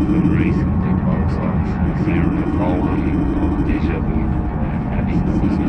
often racing techno songs, hear the following of Deja Vu and Absence.